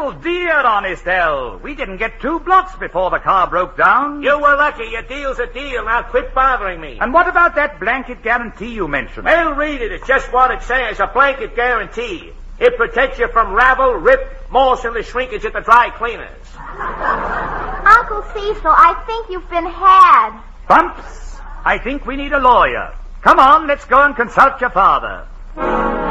Oh, dear, Honest L. We didn't get 2 blocks before the car broke down. You were lucky. Your deal's a deal. Now quit bothering me. And what about that blanket guarantee you mentioned? Well, read it. It's just what it says. A blanket guarantee. It protects you from ravel, rip, moss, and the shrinkage at the dry cleaners. Uncle Cecil, I think you've been had. Bumps, I think we need a lawyer. Come on, let's go and consult your father.